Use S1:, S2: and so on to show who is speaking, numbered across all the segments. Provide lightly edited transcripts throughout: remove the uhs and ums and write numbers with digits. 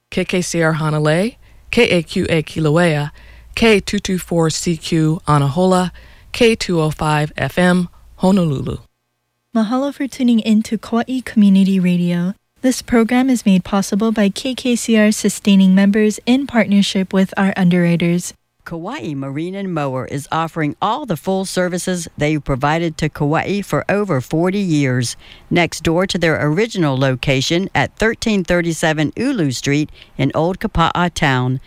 S1: KKCR Hanalei, KAQA Kilauea, K224CQ Anahola, K205 FM Honolulu.
S2: Mahalo for tuning in to Kauai Community Radio. This program is made possible by KKCR sustaining members in partnership with our underwriters.
S3: Kauai Marine and Mower is offering all the full services they've provided to Kauai for over 40 years. Next door to their original location at 1337 Ulu Street in Old Kapa'a Town,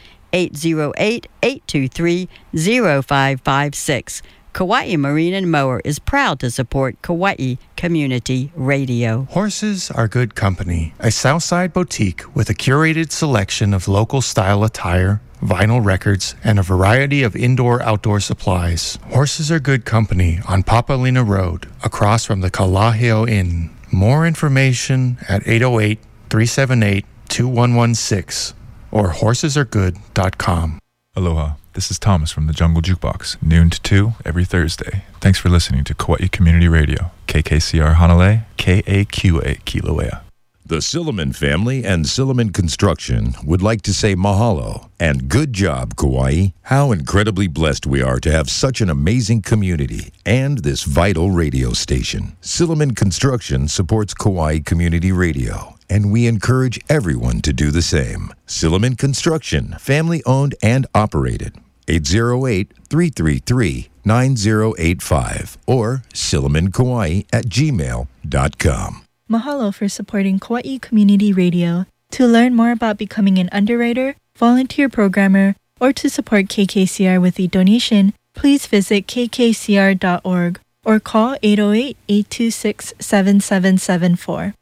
S3: 808-823-0556. Kauai Marine and Mower is proud to support Kauai Community Radio.
S4: Horses Are Good Company, a Southside boutique with a curated selection of local style attire, vinyl records, and a variety of indoor-outdoor supplies. Horses Are Good Company on Papalina Road, across from the Kalaheo Inn. More information at 808-378-2116 or horsesaregood.com.
S5: Aloha, this is Thomas from the Jungle Jukebox, noon to 2 every Thursday. Thanks for listening to Kauai Community Radio, KKCR Hanalei, KAQA Kilauea.
S6: The Silliman family and Silliman Construction would like to say mahalo and good job, Kauai. How incredibly blessed we are to have such an amazing community and this vital radio station. Silliman Construction supports Kauai Community Radio, and we encourage everyone to do the same. Silliman Construction, family-owned and operated. 808-333-9085 or sillimankauai@gmail.com.
S2: Mahalo for supporting Kauai Community Radio. To learn more about becoming an underwriter, volunteer programmer, or to support KKCR with a donation, please visit kkcr.org or call 808-826-7774.